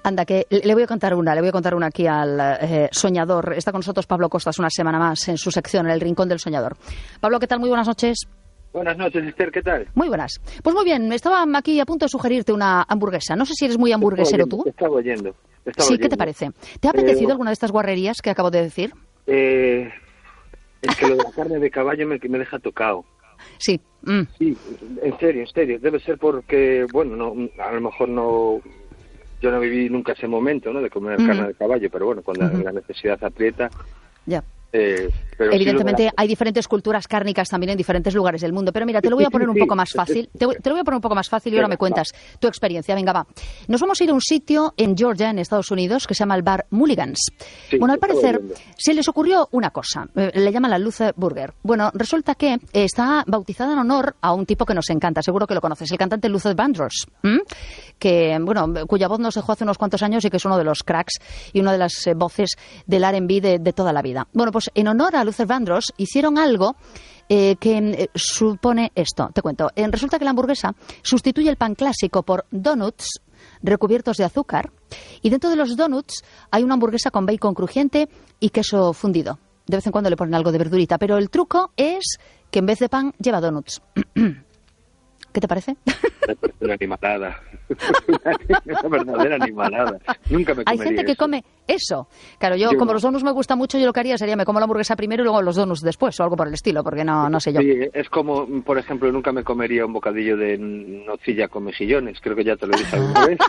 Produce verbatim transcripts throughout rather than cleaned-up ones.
Anda, que le voy a contar una, le voy a contar una aquí al eh, soñador. Está con nosotros Pablo Costas una semana más en su sección, en el Rincón del Soñador. Pablo, ¿qué tal? Muy buenas noches. Buenas noches, Esther, ¿qué tal? Muy buenas. Pues muy bien, estaba aquí a punto de sugerirte una hamburguesa. No sé si eres muy hamburguesero tú. Te estaba oyendo. Te estaba sí, oyendo. ¿Qué te parece? ¿Te ha apetecido eh, alguna de estas guarrerías que acabo de decir? Eh, es que lo de la carne de caballo me, me deja tocado. Sí. Mm. Sí, en serio, en serio. Debe ser porque, bueno, no, a lo mejor no... Yo no viví nunca ese momento, ¿no?, de comer mm. carne de caballo, pero bueno, cuando uh-huh. la necesidad aprieta... Ya. Eh, pero Evidentemente sí lo... hay diferentes culturas cárnicas también en diferentes lugares del mundo, pero mira, te lo voy a poner un poco más fácil, te, te lo voy a poner un poco más fácil y ahora me cuentas tu experiencia. Venga, va. Nos vamos a ir a un sitio en Georgia, en Estados Unidos, que se llama el bar Mulligan's. Sí, bueno, al parecer se les ocurrió una cosa, eh, le llaman la Luther Burger. Bueno, resulta que eh, está bautizada en honor a un tipo que nos encanta, seguro que lo conoces, el cantante Luther Vandross, ¿m? que, bueno, cuya voz nos dejó hace unos cuantos años y que es uno de los cracks y una de las eh, voces del R and B de, de toda la vida. Bueno, pues en honor a Luther Vandross hicieron algo eh, que eh, supone esto. Te cuento. Eh, resulta que la hamburguesa sustituye el pan clásico por donuts recubiertos de azúcar y dentro de los donuts hay una hamburguesa con bacon crujiente y queso fundido. De vez en cuando le ponen algo de verdurita, pero el truco es que en vez de pan lleva donuts. ¿Qué te parece? Una animalada. Una verdadera animalada. Nunca me comería Hay gente que eso. come eso. Claro, yo, yo como no. los donuts me gusta mucho, yo lo que haría sería me como la hamburguesa primero y luego los donuts después, o algo por el estilo, porque no, no sé yo. Sí, es como, por ejemplo, nunca me comería un bocadillo de nocilla con mejillones. Creo que ya te lo dije alguna vez.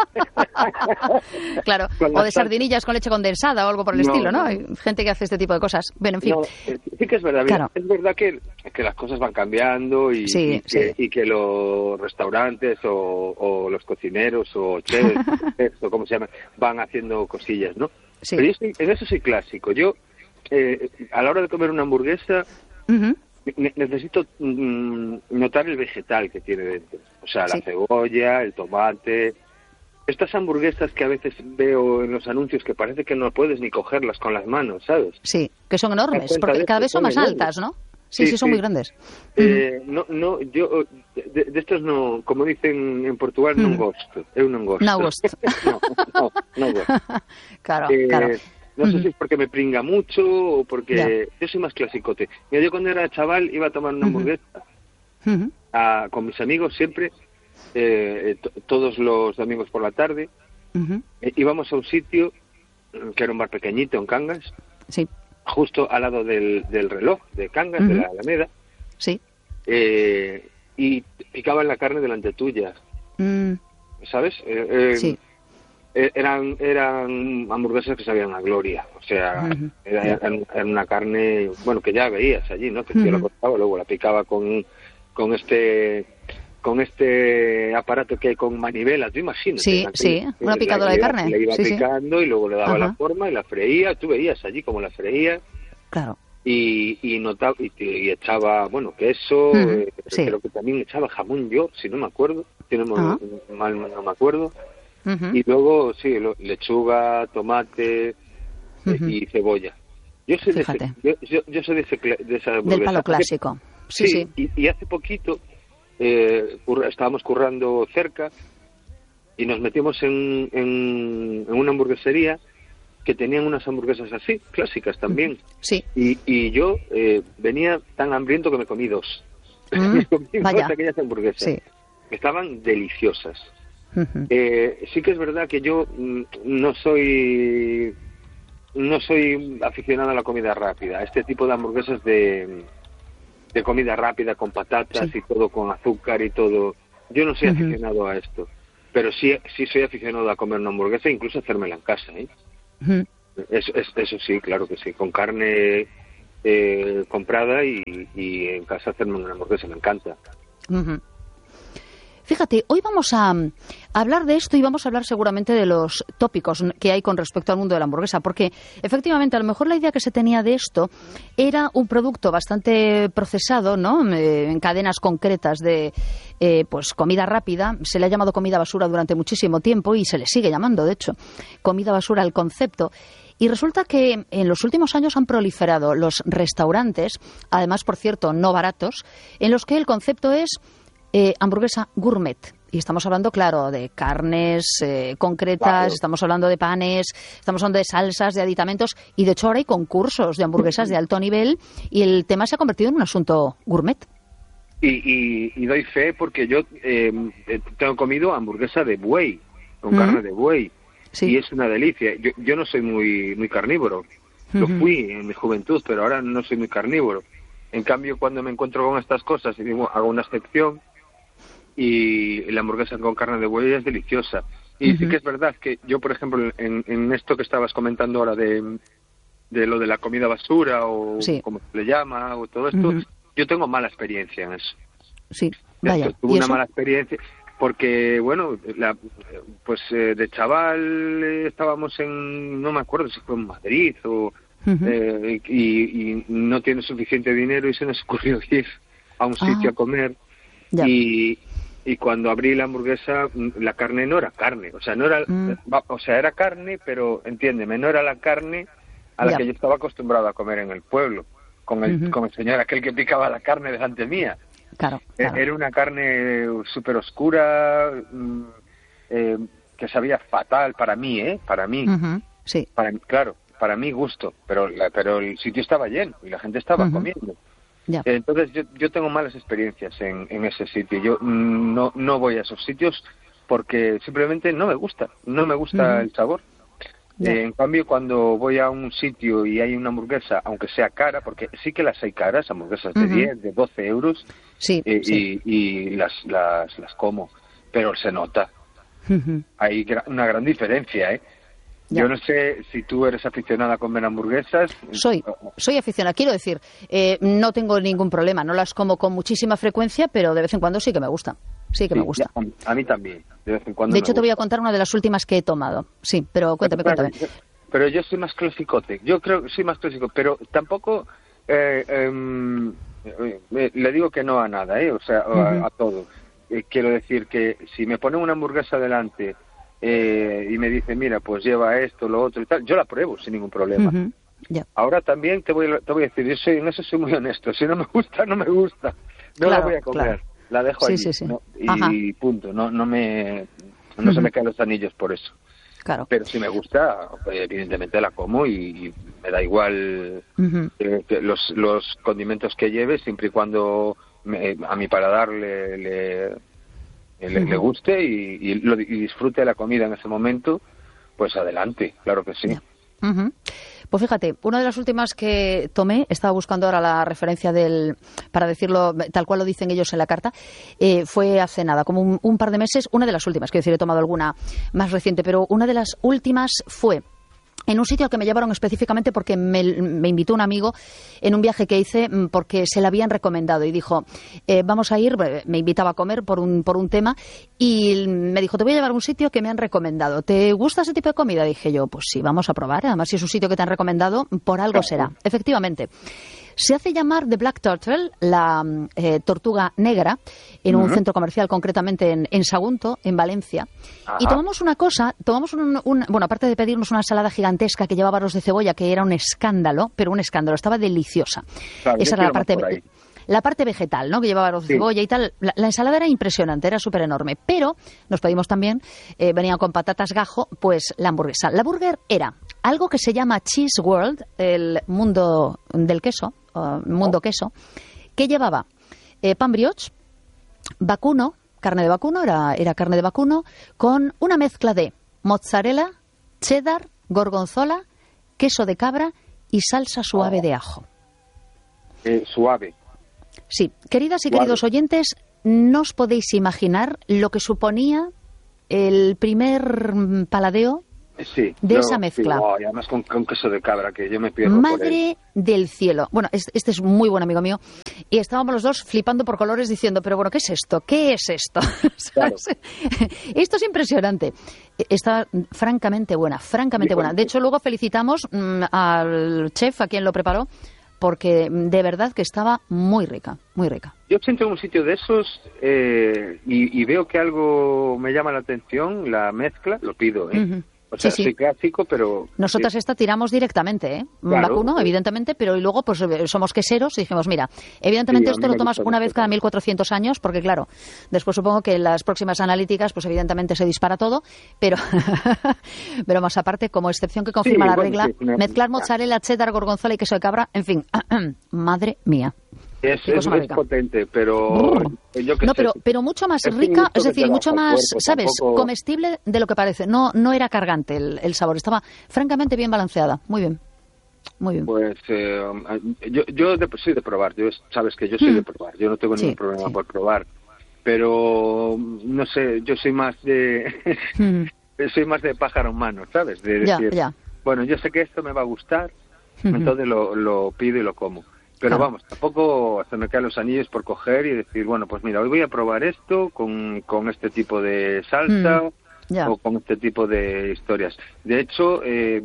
Claro, o de sardinillas con leche condensada o algo por el no, estilo, ¿no? no. Hay gente que hace este tipo de cosas. Bueno, en fin. No, sí que es verdad. Claro. Es verdad que, que las cosas van cambiando y, sí, y, que, sí. y que los restaurantes o, o los cocineros o chefs o como se llama van haciendo cosillas, ¿no? Sí. Pero yo soy, en eso soy clásico. Yo, eh, a la hora de comer una hamburguesa, uh-huh. ne- necesito mm, notar el vegetal que tiene dentro. O sea, la sí. cebolla, el tomate. Estas hamburguesas que a veces veo en los anuncios que parece que no puedes ni cogerlas con las manos, ¿sabes? Sí, que son enormes, porque cada vez son más enormes. altas, ¿no? Sí, sí, sí son sí. muy grandes. Eh, no, no, yo de, de estos no, como dicen en Portugal, Mm. non gosto, eu non gosto. No gosto. no, no, no gosto. Claro, Eh, claro. No sé Mm. si es porque me pringa mucho o porque Ya. yo soy más clasicote. Mira, yo cuando era chaval iba a tomar una hamburguesa Uh-huh. a, con mis amigos siempre, eh, to- todos los domingos por la tarde. Uh-huh. Eh, íbamos a un sitio eh, que era un bar pequeñito en Cangas, Sí, justo al lado del, del reloj de Cangas, Uh-huh. de la Alameda, sí. eh, y picaban la carne delante tuya, Mm. ¿sabes? Eh, eh, Sí. eh, eran eran hamburguesas que sabían a gloria, o sea, Uh-huh. era, era, era una carne, bueno, que ya veías allí, ¿no? Que yo Uh-huh. la cortaba, luego la picaba con, con este... con este aparato que hay con manivela, tú imagínate. Sí, ¿no? sí, Que una la- picadora le de iba- carne. Le iba Sí, sí. picando y luego le daba Ajá. la forma y la freía, tú veías allí como la freía Claro. y, y notaba y, y echaba, bueno, queso, Ujú, eh, sí. creo que también echaba jamón yo, si no me acuerdo, si no me, Ajá. mal no me acuerdo. Uh-huh. Y luego, sí, lo- lechuga, tomate eh, Ujú. y cebolla. Yo soy de ese, Fíjate. yo, yo, yo soy de, ese, cla- de esa Del hamburguesa. palo Hace- clásico. Sí, sí. Y, y hace poquito eh, curra- estábamos currando cerca y nos metimos en, en, en una hamburguesería que tenían unas hamburguesas así, clásicas también. Sí. Y, y yo eh, venía tan hambriento que me comí dos. Mm, me comí vaya. dos de aquellas hamburguesas. Sí. Estaban deliciosas. Uh-huh. Eh, sí que es verdad que yo mm, no soy no soy aficionado a la comida rápida, a este tipo de hamburguesas de, de comida rápida con patatas Sí. y todo con azúcar y todo. Yo no soy Ujú. aficionado a esto, pero sí sí soy aficionado a comer una hamburguesa e incluso hacérmela en casa, ¿eh? Uh-huh. Eso, es- eso sí, claro que sí, con carne eh, comprada y, y en casa hacerme una hamburguesa, me encanta. Uh-huh. Fíjate, hoy vamos a, a hablar de esto y vamos a hablar seguramente de los tópicos que hay con respecto al mundo de la hamburguesa, porque efectivamente a lo mejor la idea que se tenía de esto era un producto bastante procesado, ¿no? Eh, en cadenas concretas de eh, pues comida rápida. Se le ha llamado comida basura durante muchísimo tiempo y se le sigue llamando, de hecho, comida basura al concepto. Y resulta que en los últimos años han proliferado los restaurantes, además, por cierto, no baratos, en los que el concepto es Eh, hamburguesa gourmet. Y estamos hablando, claro, de carnes eh, concretas, Claro. estamos hablando de panes, estamos hablando de salsas, de aditamentos, y de hecho ahora hay concursos de hamburguesas de alto nivel y el tema se ha convertido en un asunto gourmet. Y, y, y doy fe porque yo eh, tengo comido hamburguesa de buey, con Mm. carne de buey, Sí. y es una delicia. Yo, yo no soy muy muy carnívoro, lo Ujú. fui en mi juventud, pero ahora no soy muy carnívoro. En cambio, cuando me encuentro con estas cosas, y digo, hago una excepción, y la hamburguesa con carne de buey es deliciosa. Y sí Ujú. que es verdad que yo, por ejemplo, en, en esto que estabas comentando ahora de, de lo de la comida basura, o Sí. como se le llama, o todo esto, Ujú. yo tengo mala experiencia en eso. Sí, vaya. Esto, tuve ¿Y una eso? mala experiencia porque, bueno, la, pues eh, de chaval eh, estábamos en, no me acuerdo si fue en Madrid o Ujú. eh, y, y no tiene suficiente dinero y se nos ocurrió ir a un Ah. sitio a comer Ya. y, y cuando abrí la hamburguesa la carne no era carne, o sea, no era, Mm. va- o sea, era carne, pero entiéndeme, no era la carne a la Ya. que yo estaba acostumbrado a comer en el pueblo, con el, Ujú. con el señor aquel que picaba la carne delante mía. Claro, Eh, claro. Era una carne súper oscura, mm, eh, que sabía fatal para mí, ¿eh? Para mí, Ujú. Sí. para claro, para mi gusto, pero la- pero el sitio estaba lleno y la gente estaba Ujú. comiendo. Ya. Eh, Entonces yo, yo tengo malas experiencias en, en ese sitio. Yo mm, no no voy a esos sitios porque simplemente no me gusta, no me gusta Ujú. el sabor. Ya. Eh, en cambio, cuando voy a un sitio y hay una hamburguesa, aunque sea cara, porque sí que las hay caras, hamburguesas de Ujú. diez, de doce euros, Sí, eh, sí. y, y las, las, las como, pero se nota. Ujú. Hay gra- una gran diferencia, ¿eh? Ya. Yo no sé si tú eres aficionada a comer hamburguesas. Soy, soy aficionada. Quiero decir, eh, no tengo ningún problema. No las como con muchísima frecuencia, pero de vez en cuando sí que me gusta. Sí que Sí, me gusta. ya, a, a mí también, de vez en cuando. De me hecho, te voy a gusta. contar una de las últimas que he tomado. Sí, pero cuéntame, Pero, claro, cuéntame. yo- Pero yo soy más clasicote. Yo creo que soy más clásico, pero tampoco eh, em, eh, eh, le digo que no a nada, ¿eh? O sea, a, Ujú. a todo. Eh, quiero decir que si me ponen una hamburguesa delante eh, y me dicen, mira, pues lleva esto, lo otro y tal, yo la pruebo sin ningún problema. Ujú. Ya. Ahora también te voy, a- te voy a decir, yo soy, en eso soy muy honesto. Si no me gusta, no me gusta. No la Claro, voy a comer. claro. La dejo Sí, allí. sí, sí. ¿no? Ajá. Y punto. No, no me, no se Ujú. me caen los anillos por eso. Claro. Pero si me gusta, pues, evidentemente la como y, y me da igual Ujú. eh, que los, los condimentos que lleve, siempre y cuando me- a mi paladar le, le, le, le Ujú. guste y, y lo- y disfrute de la comida en ese momento, pues adelante, claro que sí. Ya. Ujú. Pues fíjate, una de las últimas que tomé, estaba buscando ahora la referencia del, para decirlo tal cual lo dicen ellos en la carta, eh, fue hace nada, como un, un par de meses, una de las últimas, quiero decir, he tomado alguna más reciente, pero una de las últimas fue en un sitio al que me llevaron específicamente porque me, me invitó un amigo en un viaje que hice mm, porque se le habían recomendado y dijo, eh, vamos a ir, me invitaba a comer por un, por un tema y me dijo, te voy a llevar a un sitio que me han recomendado. ¿Te gusta ese tipo de comida? Dije yo, pues sí, vamos a probar. Además, si es un sitio que te han recomendado, por algo será. Efectivamente. Se hace llamar The Black Turtle, la eh, tortuga negra, en un Ujú. centro comercial, concretamente en, en Sagunto, en Valencia. Ajá. Y tomamos una cosa, tomamos un, un- bueno, aparte de pedirnos una ensalada gigantesca que llevaba arroz de cebolla, que era un escándalo, pero un escándalo, estaba deliciosa. Claro, yo Esa era la quiero más parte, por ahí. la parte vegetal, ¿no? Que llevaba arroz de Sí. cebolla y tal. La, la ensalada era impresionante, era súper enorme. Pero nos pedimos también, eh, venían con patatas gajo, pues la hamburguesa. La burger era algo que se llama Cheese World, el mundo del queso, uh, mundo queso, que llevaba eh, pan brioche, vacuno, carne de vacuno, era, era carne de vacuno, con una mezcla de mozzarella, cheddar, gorgonzola, queso de cabra y salsa suave de ajo. Eh, suave. Sí, queridas y Suave. queridos oyentes, no os podéis imaginar lo que suponía el primer mm, paladeo Sí. de yo- esa mezcla. sí, oh, y además con, con queso de cabra, que yo me pierdo por él. Madre del cielo. Bueno, es- este es muy buen amigo mío. Y estábamos los dos flipando por colores diciendo, pero bueno, ¿qué es esto? ¿Qué es esto? ¿Sabes? Esto es impresionante. Está francamente buena, francamente Y bueno, buena. De hecho, luego felicitamos mm, al chef, a quien lo preparó, porque mm, de verdad que estaba muy rica, muy rica. Yo siento en un sitio de esos eh, y, y veo que algo me llama la atención, la mezcla, lo pido, ¿eh? Ujú. O sea, sí, sí. soy clásico, pero... Nosotras esta tiramos directamente, ¿eh? Claro, Vacuno, sí. evidentemente, pero y luego pues somos queseros y dijimos, mira, evidentemente Sí, a esto mí lo me tomas gusta una mucho vez cada también. mil cuatrocientos años, porque claro, después supongo que en las próximas analíticas, pues evidentemente se dispara todo, pero pero más aparte, como excepción que confirma Sí, la bueno, regla, sí, es una- mezclar mozzarella, cheddar, gorgonzola y queso de cabra, en fin, madre mía. Es, Qué es, cosa más es rica. potente, pero Brr. yo que No, sé, pero, pero mucho más es un rica, gusto es que decir, te mucho baja al más, cuerpo, ¿sabes? tampoco- Comestible de lo que parece. No, no era cargante el, el sabor, estaba francamente bien balanceada. Muy bien, muy bien. Pues eh, yo, yo de, soy de probar, yo, sabes que yo soy Hmm. de probar, yo no tengo Sí, ningún problema sí. por probar, pero no sé, yo soy más de Mm. soy más de pájaro en mano, ¿sabes? De Ya, decir, ya. bueno, yo sé que esto me va a gustar, Ujú. entonces lo, lo pido y lo como. Pero Claro. vamos, tampoco se me caen los anillos por coger y decir, bueno, pues mira, hoy voy a probar esto con, con este tipo de salsa Mm, ya. o con este tipo de historias. De hecho, eh,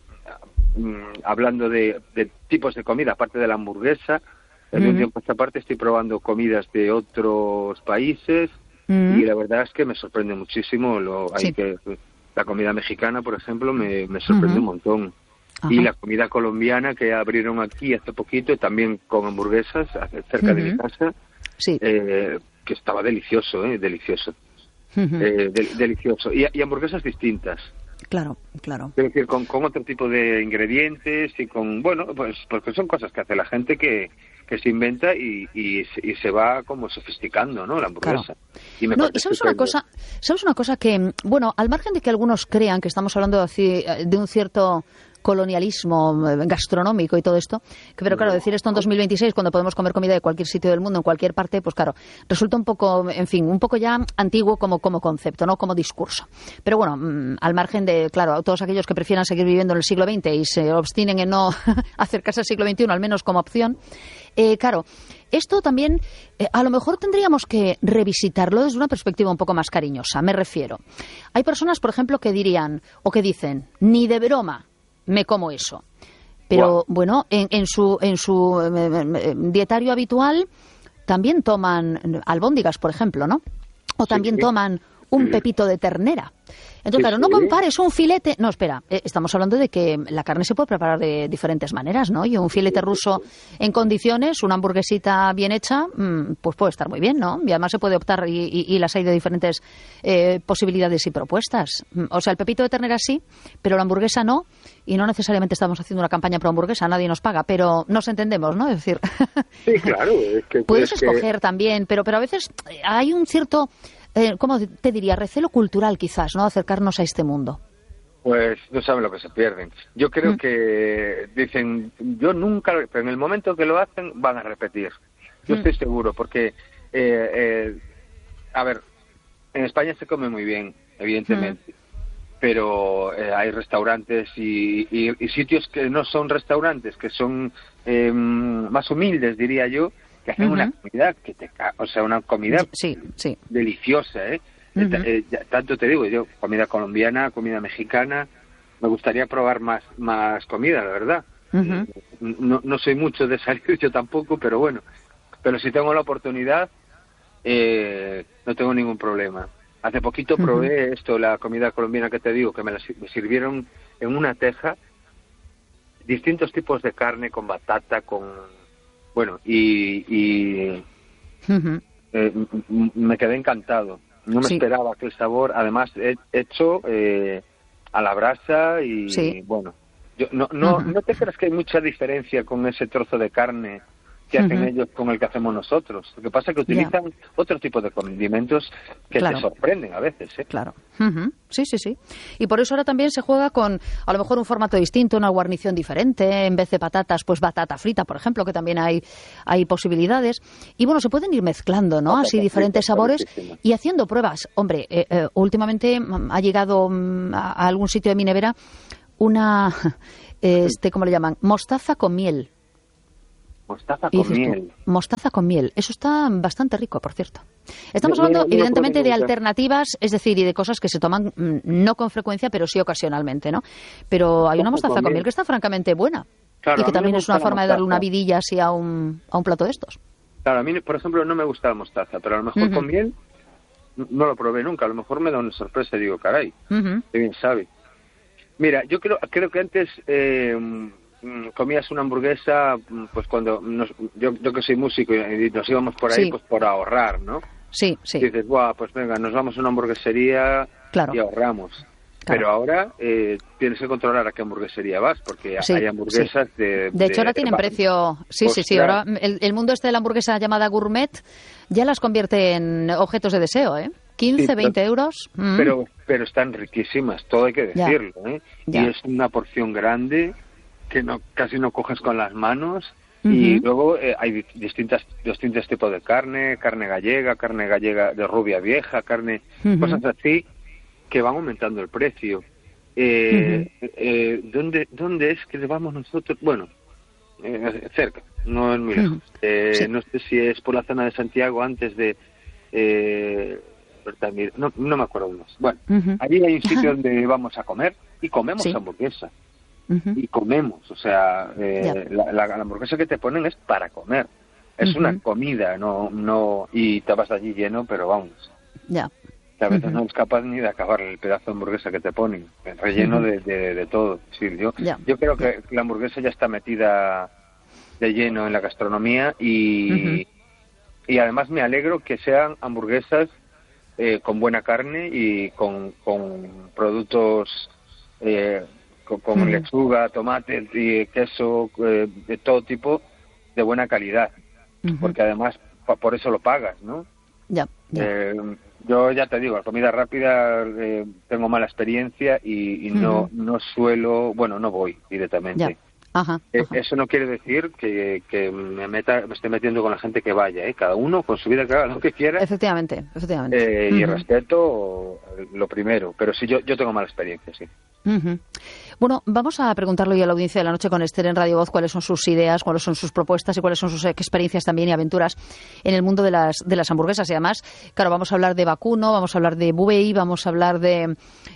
mm, hablando de, de tipos de comida, aparte de la hamburguesa, de un Ujú. tiempo a esta parte estoy probando comidas de otros países Mm. y la verdad es que me sorprende muchísimo. Lo, hay Sí. que la comida mexicana, por ejemplo, me, me sorprende Ujú. un montón. Ajá. Y la comida colombiana que abrieron aquí hace poquito, también con hamburguesas, hace- cerca de mi Ujú. casa, Sí. eh, que estaba delicioso, ¿eh? Delicioso. Ujú. Eh, del- delicioso. Y, y hamburguesas distintas. Claro, claro. Es decir, con, con otro tipo de ingredientes y con, bueno, pues porque son cosas que hace la gente que, que se inventa y, y, se- y se va como sofisticando, ¿no? La hamburguesa. Y me No, parece y sabes una estupendo. cosa, sabes una cosa que, bueno, al margen de que algunos crean que estamos hablando de, así, de un cierto colonialismo eh, gastronómico y todo esto, que, pero claro, decir esto en dos mil veintiséis, cuando podemos comer comida de cualquier sitio del mundo, en cualquier parte, pues claro, resulta un poco, en fin, un poco ya antiguo como, como concepto, no como discurso. Pero bueno, mm, al margen de, claro, a todos aquellos que prefieran seguir viviendo en el siglo veinte y se obstinen en no acercarse al siglo veintiuno, al menos como opción, eh, claro, esto también, eh, a lo mejor tendríamos que revisitarlo desde una perspectiva un poco más cariñosa, me refiero. Hay personas, por ejemplo, que dirían, o que dicen, ni de broma me como eso. Pero Guau. bueno, en, en su, en su eh, eh, dietario habitual también toman albóndigas, por ejemplo, ¿no? O también sí. toman un pepito de ternera. Entonces, Sí, claro, no sí. compares un filete... No, espera, eh, estamos hablando de que la carne se puede preparar de diferentes maneras, ¿no? Y un filete ruso en condiciones, una hamburguesita bien hecha, mm, pues puede estar muy bien, ¿no? Y además se puede optar, y, y- y las hay de diferentes eh, posibilidades y propuestas. Mm, O sea, el pepito de ternera sí, pero la hamburguesa no, y no necesariamente estamos haciendo una campaña pro hamburguesa, nadie nos paga, pero nos entendemos, ¿no? Es decir... Sí, claro. Es que, Puedes es que- escoger también, pero, pero a veces eh, hay un cierto, eh, ¿cómo te diría? Recelo cultural quizás, ¿no? Acercarnos a este mundo. Pues no saben lo que se pierden. Yo creo Mm. que dicen, yo nunca, lo- pero en el momento que lo hacen van a repetir. Yo Mm. estoy seguro, porque, eh, eh, a ver, en España se come muy bien, evidentemente, pero eh, hay restaurantes y, y- y sitios que no son restaurantes, que son eh, más humildes, diría yo, que hacen Ujú. una comida que te, ca- o sea, una comida Sí, sí. deliciosa, ¿eh? Ujú. Eh, eh, ya- tanto te digo, yo, comida colombiana, comida mexicana, me gustaría probar más, más comida, la verdad. Ujú. No, no soy mucho de salir yo tampoco, pero bueno, pero si tengo la oportunidad, eh, no tengo ningún problema. Hace poquito Ujú. probé esto, la comida colombiana que te digo, que me la sir- me sirvieron en una teja, distintos tipos de carne con batata, con, bueno, y, y Ujú. eh, m- m- me quedé encantado. No me Sí. esperaba aquel sabor, además he hecho eh, a la brasa y Sí. bueno, yo, no, no, Ujú. no te creas que hay mucha diferencia con ese trozo de carne que hacen Ujú. ellos con el que hacemos nosotros. Lo que pasa es que Ya. utilizan otro tipo de condimentos que Claro. te sorprenden a veces, ¿eh? Claro. Ujú. Sí, sí, sí. Y por eso ahora también se juega con, a lo mejor, un formato distinto, una guarnición diferente. En vez de patatas, pues batata frita, por ejemplo, que también hay, hay posibilidades. Y bueno, se pueden ir mezclando, ¿no? Batata Así frita, diferentes está sabores riquísima. y haciendo pruebas. Hombre, eh, eh, últimamente mm, ha llegado mm, a, a algún sitio de mi nevera una, este, ¿cómo le llaman? Mostaza con miel. Mostaza Y con dices tú, miel. mostaza con miel. Eso está bastante rico, por cierto. Estamos No, no, hablando, no lo evidentemente, probé de nunca. alternativas, es decir, y de cosas que se toman mm, no con frecuencia, pero sí ocasionalmente, ¿no? Pero hay una Mostaza mostaza con con miel. miel que está francamente buena. Claro, Y a que mí me también es gusta una la forma de darle una mostaza. vidilla así a un, a un plato de estos. Claro, a mí, por ejemplo, no me gusta la mostaza, pero a lo mejor Ujú. con miel no lo probé nunca. A lo mejor me da una sorpresa y digo, caray, Ujú. qué bien sabe. Mira, yo creo, creo que antes eh, comías una hamburguesa, pues cuando nos, yo, yo que soy músico y nos íbamos por ahí, sí. pues por ahorrar, ¿no? Sí, sí. Y dices, buah, pues venga, nos vamos a una hamburguesería claro. y ahorramos. Claro. Pero ahora eh, tienes que controlar a qué hamburguesería vas, porque sí, hay hamburguesas sí. de... De hecho, ahora tienen precio... Sí, Ostras. sí, sí. Ahora el, el mundo este de la hamburguesa llamada gourmet ya las convierte en objetos de deseo, ¿eh? quince, sí, veinte euros. Mm. Pero, pero están riquísimas, todo hay que decirlo, ya. ¿eh? Ya. Y es una porción grande que no casi no coges con las manos. Uh-huh. Y luego eh, hay distintas distintos tipos de carne, carne gallega, carne gallega de rubia vieja, carne... Uh-huh. Cosas así que van aumentando el precio. Eh, uh-huh. eh, ¿dónde, ¿Dónde es que le vamos nosotros? Bueno, eh, cerca, no es muy lejos. Uh-huh. Eh, sí. No sé si es por la zona de Santiago, antes de... Eh, no, no me acuerdo más. Bueno, uh-huh. allí hay un sitio uh-huh. donde vamos a comer y comemos sí. hamburguesa. Uh-huh. Y comemos, o sea, eh, yeah. la, la, la hamburguesa que te ponen es para comer. Es uh-huh. una comida, no no y te vas allí lleno, pero vamos. Ya. Yeah. Que a veces uh-huh. no eres capaz ni de acabar el pedazo de hamburguesa que te ponen, relleno uh-huh. de, de, de todo. Sí, yo, yeah. yo creo que la hamburguesa ya está metida de lleno en la gastronomía y, uh-huh. y además me alegro que sean hamburguesas eh, con buena carne y con, con productos eh, con, con uh-huh. lechuga, tomate y queso eh, de todo tipo de buena calidad, uh-huh. porque además por eso lo pagas, ¿no? Ya. Yeah, yeah. Eh, Yo ya te digo, la comida rápida eh, tengo mala experiencia y, y no uh-huh. no suelo, bueno, no voy directamente. Yeah. Ajá, ajá. Eh, eso no quiere decir que, que me meta me esté metiendo con la gente que vaya, ¿eh? Cada uno con su vida, que haga lo que quiera. Efectivamente, efectivamente. Eh, uh-huh. Y respeto lo primero, pero sí, yo, yo tengo mala experiencia, sí. Uh-huh. Bueno, vamos a preguntarle hoy a la audiencia de la noche con Esther en Radio Voz cuáles son sus ideas, cuáles son sus propuestas y cuáles son sus experiencias también y aventuras en el mundo de las de las hamburguesas. Y además, claro, vamos a hablar de vacuno, vamos a hablar de buey, vamos a hablar de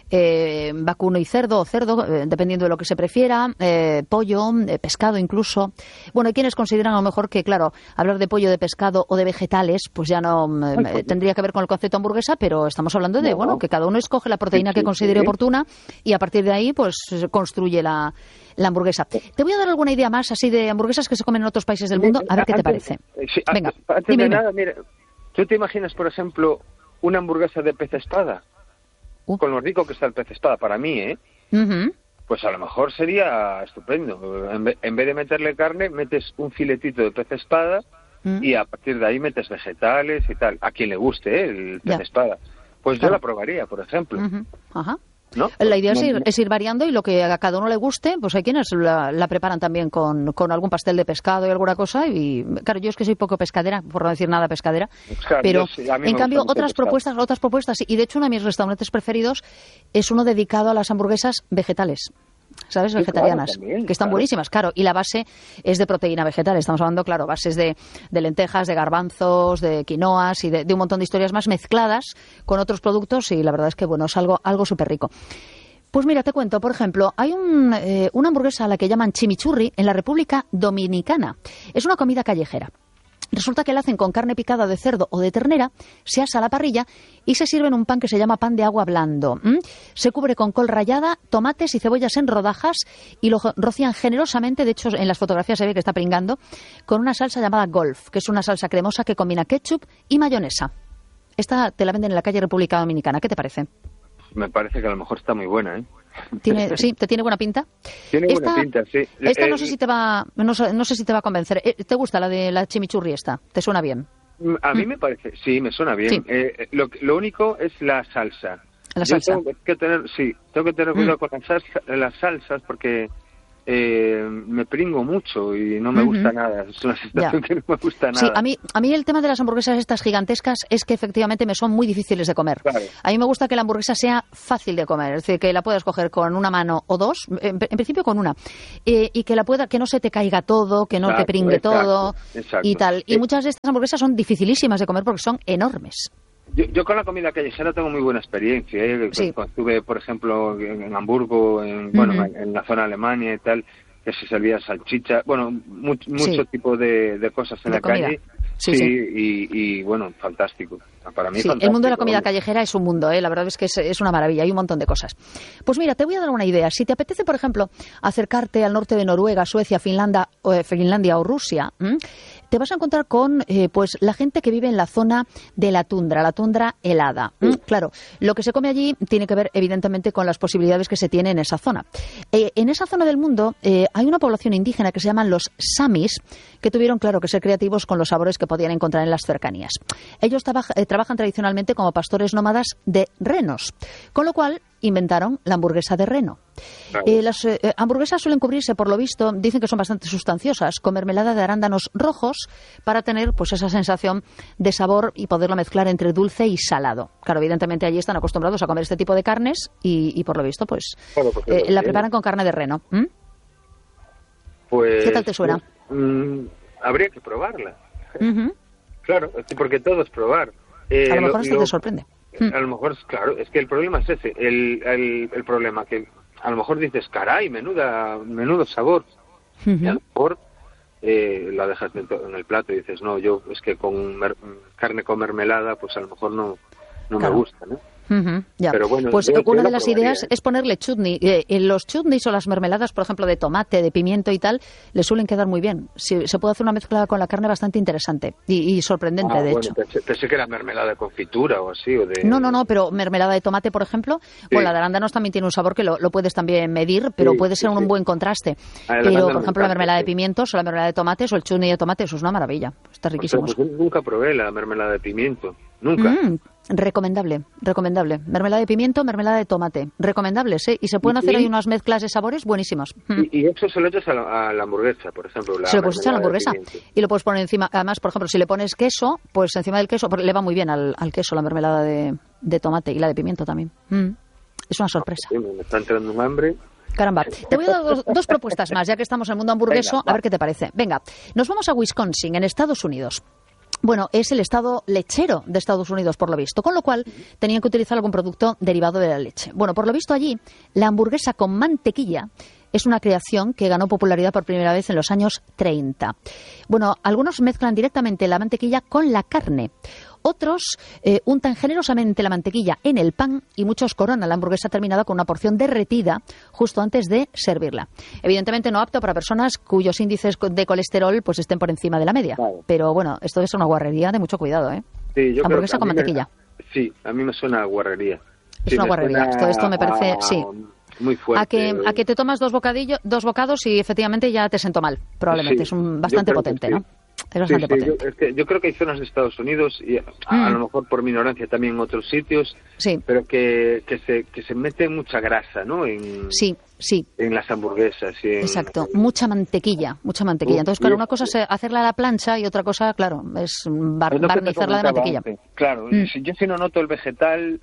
eh, vacuno y cerdo, o cerdo, eh, dependiendo de lo que se prefiera, eh, pollo, eh, pescado incluso. Bueno, hay quienes consideran a lo mejor que, claro, hablar de pollo, de pescado o de vegetales, pues ya no eh, tendría que ver con el concepto hamburguesa, pero estamos hablando de, no. bueno, que cada uno escoge la proteína sí, sí, que considere sí. oportuna y a partir de ahí, pues construye la, la hamburguesa. Te voy a dar alguna idea más así de hamburguesas que se comen en otros países del mundo, a ver qué te parece. Sí, Venga, antes dime, de nada, mira, ¿tú te imaginas, por ejemplo, una hamburguesa de pez espada? Uh. Con lo rico que está el pez espada, para mí, ¿eh? Uh-huh. Pues a lo mejor sería estupendo. En vez, en vez de meterle carne, metes un filetito de pez espada uh-huh. y a partir de ahí metes vegetales y tal. A quien le guste, ¿eh? El pez yeah. espada. Pues claro. yo la probaría, por ejemplo. Uh-huh. Ajá. ¿No? La idea es ir, es ir variando y lo que a cada uno le guste, pues hay quienes la, la preparan también con, con algún pastel de pescado y alguna cosa. Y claro, yo es que soy poco pescadera, por no decir nada pescadera, claro, pero sí, en cambio otras propuestas, otras propuestas, y de hecho uno de mis restaurantes preferidos es uno dedicado a las hamburguesas vegetales. ¿Sabes? Sí, vegetarianas, claro, también, que están claro. buenísimas, claro, y la base es de proteína vegetal, estamos hablando, claro, bases de, de lentejas, de garbanzos, de quinoas y de, de un montón de historias más mezcladas con otros productos y la verdad es que, bueno, es algo, algo súper rico. Pues mira, te cuento, por ejemplo, hay un, eh, una hamburguesa a la que llaman chimichurri en la República Dominicana. Es una comida callejera. Resulta que la hacen con carne picada de cerdo o de ternera, se asa a la parrilla y se sirve en un pan que se llama pan de agua blando. ¿Mm? Se cubre con col rallada, tomates y cebollas en rodajas y lo rocían generosamente, de hecho en las fotografías se ve que está pringando, con una salsa llamada Golf, que es una salsa cremosa que combina ketchup y mayonesa. Esta te la venden en la calle República Dominicana, ¿qué te parece? Me parece que a lo mejor está muy buena, ¿eh? ¿Tiene, sí, ¿te tiene buena pinta? Tiene esta, buena pinta, sí. Esta eh, no sé si te va, no, no sé si te va a convencer. ¿Te gusta la de la chimichurri esta? ¿Te suena bien? A mí me parece, sí, me suena bien. Sí. Eh, lo, lo único es la salsa. La salsa. Yo tengo que tener, sí, tengo que tener cuidado mm. con las, salsa, las salsas porque eh, me pringo mucho y no me uh-huh. gusta nada. Es una sensación ya. que no me gusta nada. Sí, a mí, a mí el tema de las hamburguesas estas gigantescas es que efectivamente me son muy difíciles de comer. Claro. A mí me gusta que la hamburguesa sea fácil de comer, es decir, que la puedas coger con una mano o dos, en, en principio con una, eh, y que la pueda, que no se te caiga todo, que no exacto, te pringue exacto, todo exacto. y tal. Y eh. muchas de estas hamburguesas son dificilísimas de comer porque son enormes. Yo, yo con la comida callejera tengo muy buena experiencia. ¿eh? Sí. Cuando estuve, por ejemplo, en, en Hamburgo, en, bueno, uh-huh. en, en la zona de Alemania y tal, que se servía salchicha, bueno, mucho, mucho sí. tipo de, de cosas en de la comida. calle Sí, sí, sí. Y, y bueno, fantástico. Para mí Sí, fantástico. el mundo de la comida vamos. callejera es un mundo, ¿eh? La verdad es que es, es una maravilla, hay un montón de cosas. Pues mira, te voy a dar una idea. Si te apetece, por ejemplo, acercarte al norte de Noruega, Suecia, Finlandia, o, eh, Finlandia o Rusia, ¿m? te vas a encontrar con eh, pues la gente que vive en la zona de la tundra, la tundra helada. ¿m? Sí. Claro, lo que se come allí tiene que ver evidentemente con las posibilidades que se tiene en esa zona. Eh, en esa zona del mundo eh, hay una población indígena que se llaman los samis, que tuvieron, claro, que ser creativos con los sabores que podían encontrar en las cercanías. Ellos traba- eh, trabajan tradicionalmente como pastores nómadas de renos, con lo cual inventaron la hamburguesa de reno. Claro. Eh, las eh, hamburguesas suelen cubrirse, por lo visto, dicen que son bastante sustanciosas, con mermelada de arándanos rojos para tener pues esa sensación de sabor y poderlo mezclar entre dulce y salado. Claro, evidentemente allí están acostumbrados a comer este tipo de carnes y, y por lo visto, pues Claro, porque eh, lo la tienen. preparan con carne de reno. ¿Mm? Pues, ¿Qué tal te suena? mm, habría que probarla. Ujú. Claro, es que porque todo es probar. Eh, A lo mejor lo- esto lo- te sorprende. A lo mejor, claro, es que el problema es ese. El, el, el problema que a lo mejor dices, caray, menuda, menudo sabor. Y a lo mejor eh, la dejas dentro- en el plato y dices, no, yo es que con mer- carne con mermelada, pues a lo mejor no, no Claro. me gusta, ¿no? Ujú, ya. Pero bueno, pues yo- yo una lo de las probaría, ideas ¿eh? es ponerle chutney. Eh, en los chutneys o las mermeladas, por ejemplo, de tomate, de pimiento y tal, le suelen quedar muy bien. Si- se puede hacer una mezcla con la carne bastante interesante y, y sorprendente, Ah, de bueno, hecho. pensé, pensé que era mermelada de confitura o así. O de... No, no, no, pero mermelada de tomate, por ejemplo, bueno, la de arándanos también tiene un sabor que lo, lo puedes también medir, pero Sí, puede sí, ser un sí. buen contraste. Ah, el Pero, arándano por me ejemplo, la encanta, mermelada de sí. pimientos o la mermelada de tomates o el chutney de tomate, eso es una maravilla. Está riquísimo. Ostras, pues yo nunca probé la mermelada de pimiento. Nunca. Mm, recomendable, recomendable. Mermelada de pimiento, mermelada de tomate. Recomendables, ¿eh? Y se pueden ¿Y- hacer y? ahí unas mezclas de sabores buenísimos. Mm. Y, y eso se lo echas a la, a la hamburguesa, por ejemplo. La Se lo puedes echar a la mermelada de hamburguesa pimiento. y lo puedes poner encima. Además, por ejemplo, si le pones queso, pues encima del queso, porque le va muy bien al, al queso la mermelada de, de tomate y la de pimiento también. Mm. Es una sorpresa. Sí, me está entrando un hambre. Caramba, te voy a dar dos, dos propuestas más, ya que estamos en el mundo hamburgueso, Venga, a va. ver qué te parece. Venga, nos vamos a Wisconsin, en Estados Unidos. Bueno, es el estado lechero de Estados Unidos, por lo visto, con lo cual tenían que utilizar algún producto derivado de la leche. Bueno, por lo visto allí, la hamburguesa con mantequilla es una creación que ganó popularidad por primera vez en los años treinta. Bueno, algunos mezclan directamente la mantequilla con la carne. Otros eh, untan generosamente la mantequilla en el pan y muchos coronan la hamburguesa terminada con una porción derretida justo antes de servirla. Evidentemente no apto para personas cuyos índices de colesterol pues estén por encima de la media. Claro. Pero bueno, esto es una guarrería de mucho cuidado, ¿eh? Sí, yo creo Hamburguesa que a con mí me- mantequilla. sí, a mí me suena a guarrería. Es Sí, una me guarrería. suena Esto, esto me parece, a- sí. Muy fuerte. A que, a que te tomas dos, bocadillo, dos bocados y efectivamente ya te sentó mal. Probablemente Sí, es un, yo bastante creo que potente, sí. ¿no? Es Sí, bastante sí, potente. yo, es que yo creo que hay zonas de Estados Unidos, y a, Mm. a lo mejor por mi ignorancia también en otros sitios, Sí. pero que, que, se, que se mete mucha grasa, ¿no? En, Sí, sí. en las hamburguesas. Y en- Exacto, mucha mantequilla, mucha mantequilla. Uf, Entonces, claro, y- una cosa es hacerla a la plancha y otra cosa, claro, es bar- Es lo que te barnizarla de comentaba mantequilla. antes. Claro, Mm. si yo si no noto el vegetal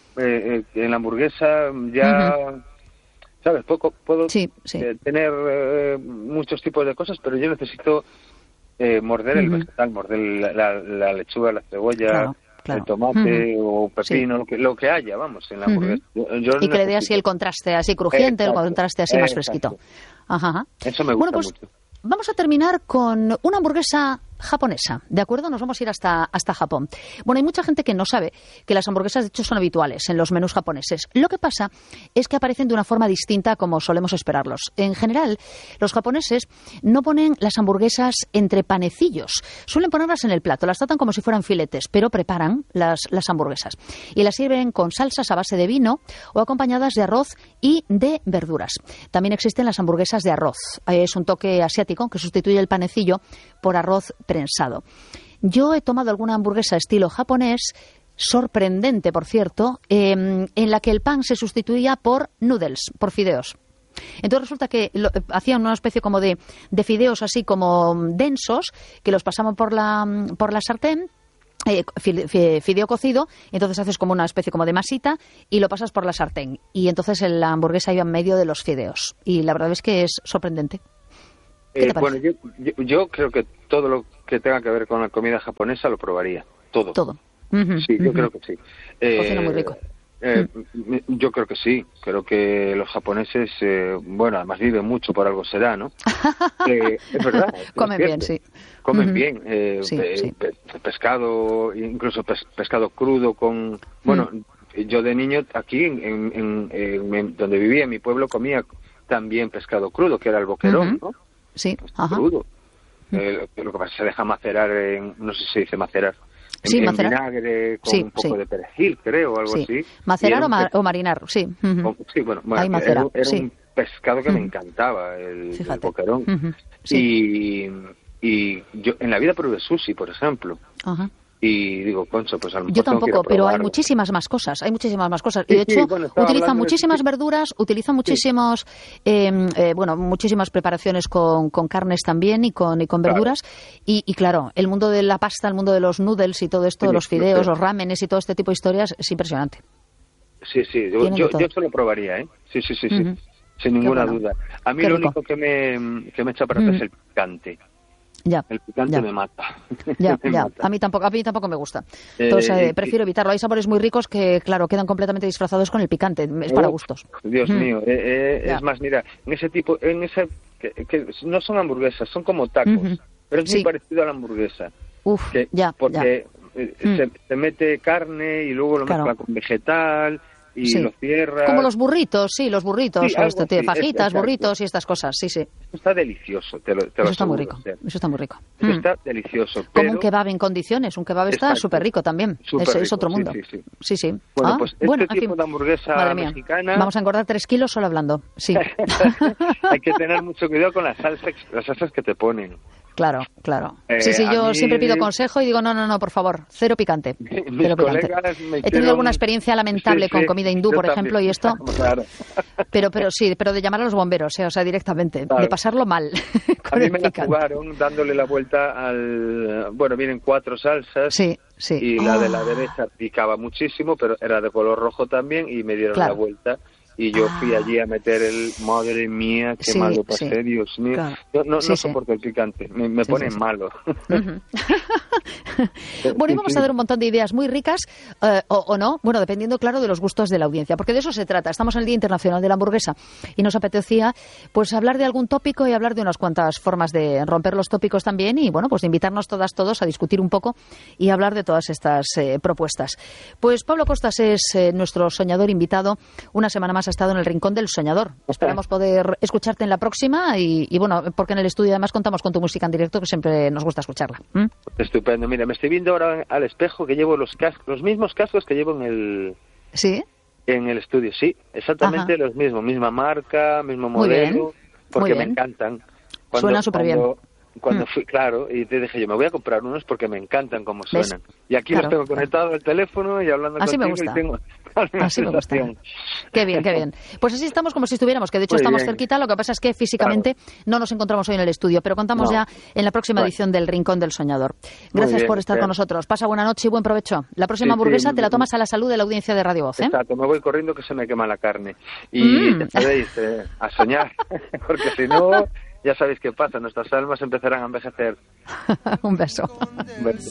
eh, eh, en la hamburguesa, ya, ¿sabes? Poco, puedo Sí, sí. eh, tener eh, muchos tipos de cosas, pero yo necesito eh, morder el Ujú. vegetal, morder la, la- la lechuga, la cebolla, Claro, claro. el tomate o pepino, Sí. lo, que, lo que haya, vamos, en la Ujú. hamburguesa. Yo- yo Y que le dé así necesito- el contraste así crujiente, Exacto, el contraste así más exacto. fresquito. Ajá, ajá. Eso me Bueno, gusta pues mucho. vamos a terminar con una hamburguesa japonesa, ¿de acuerdo? Nos vamos a ir hasta, hasta Japón. Bueno, hay mucha gente que no sabe que las hamburguesas, de hecho, son habituales en los menús japoneses. Lo que pasa es que aparecen de una forma distinta como solemos esperarlos. En general, los japoneses no ponen las hamburguesas entre panecillos. Suelen ponerlas en el plato, las tratan como si fueran filetes, pero preparan las, las hamburguesas. Y las sirven con salsas a base de vino o acompañadas de arroz y de verduras. También existen las hamburguesas de arroz. Es un toque asiático que sustituye el panecillo por arroz prensado. Yo he tomado alguna hamburguesa estilo japonés, sorprendente, por cierto, eh, en la que el pan se sustituía por noodles, por fideos. Entonces resulta que lo, eh, hacían una especie como de, de fideos así como densos, que los pasaban por la, por la sartén, eh, fi- fi- fideo cocido, y entonces haces como una especie como de masita y lo pasas por la sartén. Y entonces la hamburguesa iba en medio de los fideos. Y la verdad es que es sorprendente. ¿Qué Eh, te bueno, parece? yo, yo, yo creo que todo lo que tenga que ver con la comida japonesa lo probaría. Todo. Todo. Ujú, Sí, yo ujú. creo que sí. Cocina muy rico. Eh, yo creo que sí, creo que los japoneses, eh, bueno, además viven mucho, por algo será, ¿no? Eh, es verdad. Comen es bien, sí. Comen Uh-huh. bien, eh, sí, pe- sí. pe- pescado, incluso pes- pescado crudo con... Bueno, mm. yo de niño aquí, en, en, en, en donde vivía, en mi pueblo, comía también pescado crudo, que era el boquerón, Uh-huh. ¿no? Sí, ajá. Crudo. Eh, lo que pasa es que se deja macerar, en, no sé si se dice macerar, en, Sí, en macerar. vinagre con Sí, un poco sí. de perejil, creo, o algo Sí. así. Macerar Y o, era un ma- pe- o marinar, sí. Uh-huh. o- sí, bueno, bueno, Ahí macera, era, era sí. un pescado que me Ujú. encantaba, el, el Fíjate. boquerón. Ujú. Sí. Y, y yo en la vida probé sushi, por ejemplo. Ajá. Y digo, concho, pues a lo mejor Yo tengo que ir a tampoco, pero hay probarlo. muchísimas más cosas, hay muchísimas más cosas. Sí, Y de sí, hecho, bueno, estaba utilizan hablando de muchísimas sushi. verduras, utilizan muchísimos, eh, eh, bueno, muchísimas preparaciones con, con carnes también y con, y con Claro. verduras. Y, y claro, el mundo de la pasta, el mundo de los noodles y todo esto, Sí, los lo fideos, sé. los ramenes y todo este tipo de historias, es impresionante. Sí, sí, yo, Tienen yo, de todo. yo se lo probaría, ¿eh? Sí, sí, sí, sí. Ujú. Sin ninguna bueno. duda. A mí Qué lo rico. único que me, que me echa para atrás Ujú. es el picante. Ya, El picante ya. me mata. Ya, Me ya. mata. A mí tampoco, a mí tampoco me gusta. Eh, Entonces, eh, y- prefiero evitarlo. Hay sabores muy ricos que, claro, quedan completamente disfrazados con el picante. Es para Uf, gustos. Dios Mm. mío, eh, eh, Ya. es más, mira, en ese tipo, en ese, que, que no son hamburguesas, son como tacos, Ujú. pero es Sí. muy parecido a la hamburguesa. Uf, Que, ya, porque ya. eh, Mm. se, se mete carne y luego lo Claro. mezcla con vegetal y Sí. lo cierra. Como los burritos, sí, los burritos, Sí, o algo este, tipo de así, fajitas, exacto. burritos y estas cosas, sí, sí. Está delicioso, te lo, te lo Eso está muy aseguro, rico, o sea, eso está muy rico. eso Mm. está delicioso. Como pero- un kebab en condiciones, un kebab está Exacto. súper rico también, Súper es, es rico, otro sí, mundo. sí, sí. Sí, sí. Bueno, Ah, pues este bueno, en tipo fin. de hamburguesa Madre mía. mexicana... Vamos a engordar tres kilos solo hablando, sí. Hay que tener mucho cuidado con las salsas, las salsas que te ponen. Claro, claro. Eh, Sí, sí, a yo mí- siempre pido consejo y digo, no, no, no, por favor, cero picante. Mis Cero picante. colegas me He tenido hicieron- alguna experiencia lamentable Sí, con sí, comida hindú, yo por también. ejemplo, y esto... Claro. Pero, pero sí, pero de llamar a los bomberos, eh, o sea, directamente, Claro. de pasarlo mal A con mí el me la picante. jugaron dándole la vuelta al... Bueno, vienen cuatro salsas. Sí, sí. Y la de la Ah. derecha picaba muchísimo, pero era de color rojo también y me dieron Claro. la vuelta. Y yo fui Ah. allí a meter el... Madre mía, qué Sí, mal lo pasé, sí. Dios mío. Claro. Yo no, Sí, no sí. soporto el picante, me, me Sí, pone sí, sí. malo. Ujú. Bueno, y vamos a dar un montón de ideas muy ricas, eh, o, o no, bueno, dependiendo, claro, de los gustos de la audiencia, porque de eso se trata. Estamos en el Día Internacional de la Hamburguesa y nos apetecía, pues, hablar de algún tópico y hablar de unas cuantas formas de romper los tópicos también y, bueno, pues de invitarnos todas, todos a discutir un poco y hablar de todas estas eh, propuestas. Pues Pablo Costas es eh, nuestro soñador invitado. Una semana más ha estado en el Rincón del Soñador. Esperamos poder escucharte en la próxima y, y, bueno, porque en el estudio además contamos con tu música en directo, que siempre nos gusta escucharla. ¿Mm? Estupendo. Mira, me estoy viendo ahora al espejo que llevo los cascos, los mismos cascos que llevo en el ¿Sí? en el estudio. Sí, exactamente Ajá. los mismos, misma marca, mismo Muy bien, modelo, porque muy me bien. encantan. Suena superbién. Cuando, cuando Mm. fui, claro, y te dije yo, me voy a comprar unos porque me encantan como ¿Ves? suenan. Y aquí Claro, los tengo claro. conectados al teléfono y hablando Así me contigo gusta. y tengo la misma Así me gusta. sensación. Qué bien, qué bien. Pues así estamos como si estuviéramos, que de hecho Muy estamos bien. cerquita, lo que pasa es que físicamente no nos encontramos hoy en el estudio, pero contamos No. ya en la próxima Bueno. edición del Rincón del Soñador. Muy Gracias bien, por estar bien. con nosotros. Pasa buena noche y buen provecho. La próxima Sí, sí, hamburguesa te la mm, tomas a la salud de la audiencia de Radio Voz, ¿eh? Exacto, me voy corriendo que se me quema la carne. Y Mm. ya sabéis, eh, a soñar, porque si no, ya sabéis qué pasa, nuestras almas empezarán a envejecer. Un beso. Un beso.